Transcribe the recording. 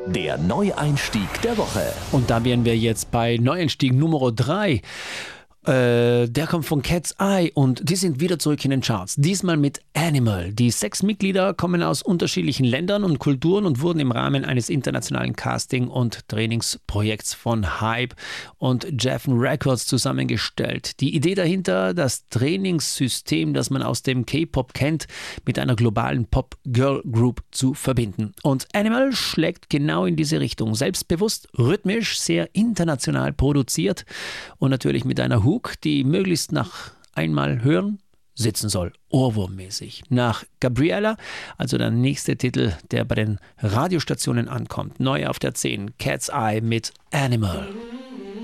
Der Neueinstieg der Woche. Und da wären wir jetzt bei Neueinstieg Nummer 3. Der kommt von Cat's Eye und die sind wieder zurück in den Charts. Diesmal mit Animal. Die 6 Mitglieder kommen aus unterschiedlichen Ländern und Kulturen und wurden im Rahmen eines internationalen Casting- und Trainingsprojekts von Hype und Geffen Records zusammengestellt. Die Idee dahinter, das Trainingssystem, das man aus dem K-Pop kennt, mit einer globalen Pop-Girl-Group zu verbinden. Und Animal schlägt genau in diese Richtung. Selbstbewusst, rhythmisch, sehr international produziert und natürlich mit einer Hook, die möglichst nach einmal hören sitzen soll, ohrwurmmäßig. Nach Gabriella, also der nächste Titel, der bei den Radiostationen ankommt. Neu auf der 10, Cat's Eye mit Animal.